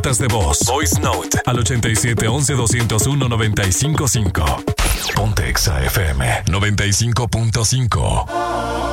notas de voz. Voice Note al 8711-201-955. Ponte Exa FM 95.5.